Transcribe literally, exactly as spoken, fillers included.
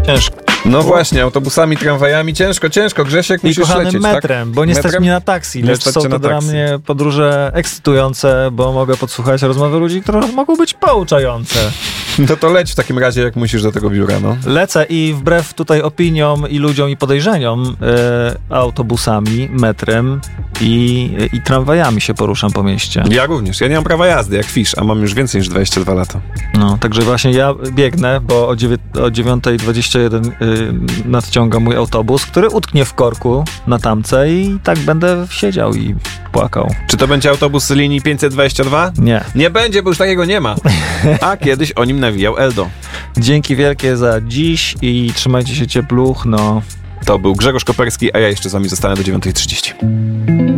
Ciężko. No właśnie, autobusami, tramwajami ciężko, ciężko. Grzesiek, I musisz kochanym lecieć, metrem, tak? bo nie stać Metrem? mnie na taksi, Nie lecz stać są cię to na dla taksi. mnie podróże ekscytujące, bo mogę podsłuchać rozmowy ludzi, które mogą być pouczające. No to leć w takim razie, jak musisz do tego biura, no. Lecę i wbrew tutaj opiniom i ludziom i podejrzeniom e, autobusami, metrem i, i tramwajami się poruszam po mieście. Ja również. Ja nie mam prawa jazdy, jak Fisz, a mam już więcej niż dwadzieścia dwa lata. No, także właśnie ja biegnę, bo o, dziewię- o dziewiąta dwadzieścia jeden y, nadciąga mój autobus, który utknie w korku na tamce i tak będę siedział i płakał. Czy to będzie autobus z linii pięćset dwadzieścia dwa? Nie. Nie będzie, bo już takiego nie ma. A kiedyś o nim nawijał Eldo. Dzięki wielkie za dziś i trzymajcie się ciepluch, no. To był Grzegorz Koperski, a ja jeszcze z wami zostanę do dziewiątej trzydzieści.